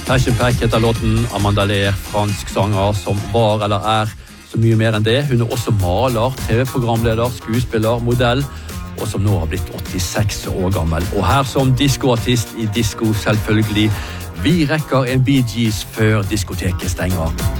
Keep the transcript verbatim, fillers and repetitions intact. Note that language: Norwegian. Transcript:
Passion Pack heter låten. Amanda Lear, fransk sanger som var eller er så mye mer enn det. Hun er også maler, T V-programleder, skuespiller, modell, og som nå har blitt åttiseks år gammel. Og her som diskoartist i disko selvfølgelig. Vi rekker en Bee Gees før diskoteket stenger.